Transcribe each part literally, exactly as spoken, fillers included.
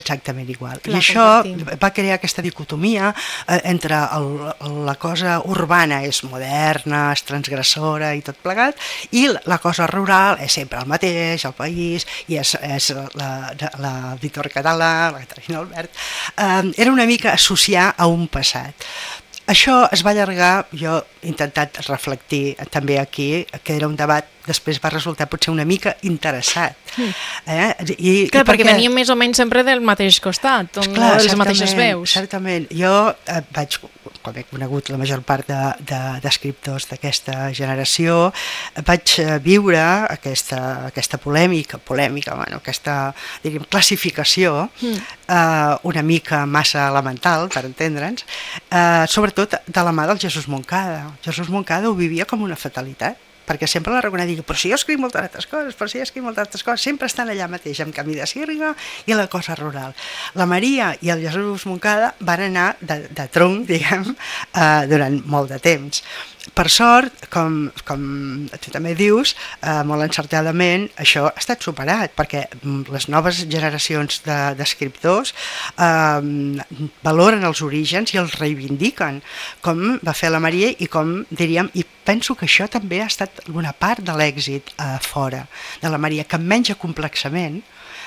exactament igual. Clar, I això compartim. va crear aquesta dicotomia eh, entre el, la cosa urbana és moderna, és transgressora i tot plegat, i la cosa rural és sempre el mateix, el país, i és, és la, la Víctor Català, la Caterina Albert. Eh, era una mica associar a un passat. Això es va allargar, jo he intentat reflectir també aquí, que era un debat, després va resultar potser una mica interessat. Mm. Eh? I, Clar, i perquè veníem més o menys sempre del mateix costat, on Clar, les mateixes veus. Certament. Jo eh, vaig, quan he conegut la major part d'escriptors de, de, d'aquesta generació, vaig viure aquesta, aquesta polèmica, polèmica, bueno, aquesta, diríem, classificació mm. eh, una mica massa elemental, per entendre'ns, eh, sobretot de la mà del Jesús Moncada. Jesús Moncada ho vivia com una fatalitat, perquè sempre la Ragonès digui, però si jo escric moltes altres coses, però si jo escric moltes altres coses, sempre estan allà mateix, amb Camí de Sírga i la cosa rural. La Maria i el Jesús Moncada van anar de, de tronc, diguem, eh, durant molt de temps. Per sort, com, com tu també dius, eh, molt encertadament, això ha estat superat, perquè les noves generacions d'escriptors eh, valoren els orígens i els reivindiquen, com va fer la Maria i com, diríem, i penso que això també ha estat una part de l'èxit a fora de la Maria, que menys complexament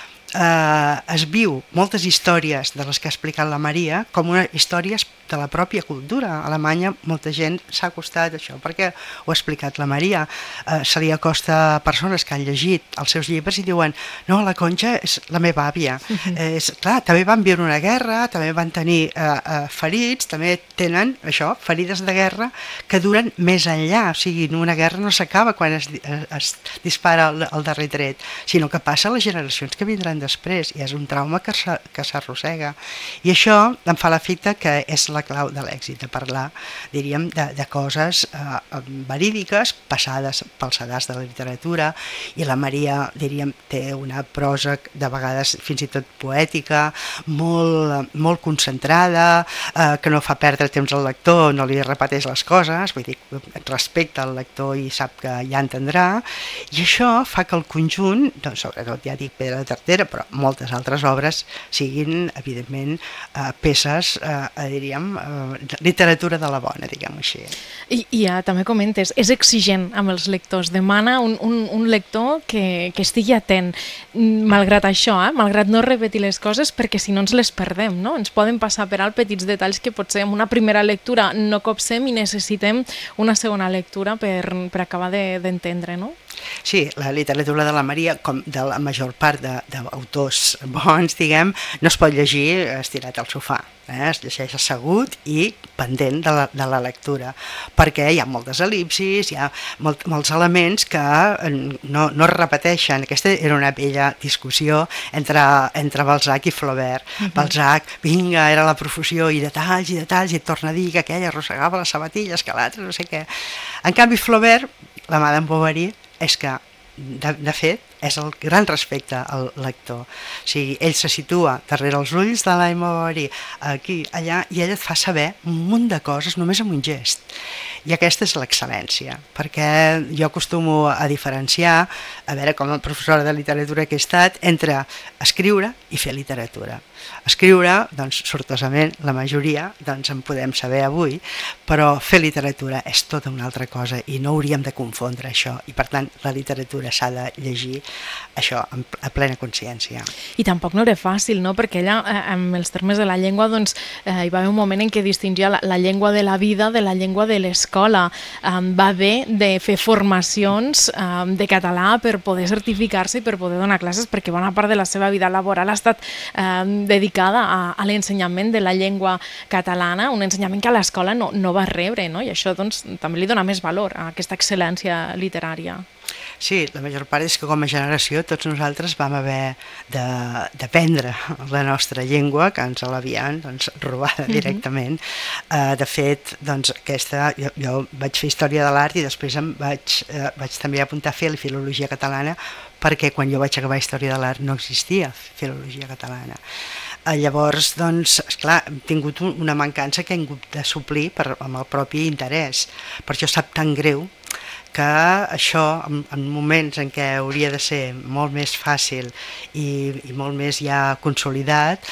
eh, es viu moltes històries de les que ha explicat la Maria com una històries de la pròpia cultura. A Alemanya molta gent s'ha acostat a això perquè ho ha explicat la Maria. Eh, se li acosta a persones que han llegit els seus llibres i diuen, no, la Conxa és la meva àvia. Uh-huh. eh, és, clar, també van viure una guerra, també van tenir eh, eh, ferits, també tenen això, ferides de guerra que duren més enllà. O sigui, una guerra no s'acaba quan es, es dispara el, el darrer tret, sinó que passa a les generacions que vindran després, i és un trauma que s'arrossega. I això em fa l'efecte que és la clau de l'èxit, de parlar, diríem, de, de coses eh, verídiques, passades pels sedars de la literatura, i la Maria, diríem, té una prosa de vegades fins i tot poètica, molt, molt concentrada, eh, que no fa perdre temps al lector, no li repeteix les coses, vull dir, respecta el lector i sap que ja entendrà, i això fa que el conjunt, doncs, sobretot ja dic Pedra de Tartera, però moltes altres obres siguin, evidentment, eh, peces, eh, diríem, eh, literatura de la bona, diguem-ho així. I, i ja també comentes, és exigent amb els lectors, demana un, un, un lector que, que estigui atent, malgrat això, eh? Malgrat no repetir les coses, perquè si no ens les perdem, no? Ens poden passar per alt petits detalls que potser en una primera lectura no copsem i necessitem una segona lectura per, per acabar d'entendre, no? Sí, la literatura de la Maria, com de la major part d'autors bons, diguem, no es pot llegir estirat al sofà. Eh? Es llegeix assegut i pendent de la, de la lectura, perquè hi ha moltes el·lipsis, hi ha molt, molts elements que no, no es repeteixen. Aquesta era una vella discussió entre, entre Balzac i Flaubert. Uh-huh. Balzac, vinga, era la profusió, i detalls, i detalls, i et torna a dir que aquella arrossegava les sabatilles, que l'altre no sé què. En canvi, Flaubert, la Madame Bovary, és que, de, de fet, és el gran respecte al lector. O sigui, ell se situa darrere els ulls de la Bovary, aquí, allà, i ell et fa saber un munt de coses només amb un gest. I aquesta és l'excel·lència, perquè jo acostumo a diferenciar, a veure, com a professora de literatura que he estat, entre escriure i fer literatura. Escriure, doncs, sortosament, la majoria, doncs, en podem saber avui, però fer literatura és tota una altra cosa i no hauríem de confondre això, i per tant la literatura s'ha de llegir això a plena consciència. I tampoc no era fàcil, no? Perquè ella, eh, amb els termes de la llengua, doncs, eh, hi va haver un moment en què distingia la, la llengua de la vida de la llengua de l'escola. Eh, va haver de fer formacions eh, de català per poder certificar-se i per poder donar classes, perquè bona part de la seva vida laboral ha estat eh, dedicada a, a l'ensenyament de la llengua catalana, un ensenyament que a l'escola no, no va rebre, no? I això, doncs, també li dona més valor a aquesta excel·lència literària. Sí, la major part és que com a generació tots nosaltres vam haver d'aprendre la nostra llengua, que ens l'havien, doncs, robada directament. Uh-huh. uh, de fet, doncs, aquesta, jo, jo vaig fer Història de l'Art i després em vaig, uh, vaig també apuntar a fer la Filologia Catalana, perquè quan jo vaig acabar Història de l'Art no existia Filologia Catalana. Uh, llavors, doncs, esclar, hem tingut una mancança que hem hagut de suplir per, amb el propi interès. Per això sap tan greu que això, en, en moments en què hauria de ser molt més fàcil i, i molt més ja consolidat,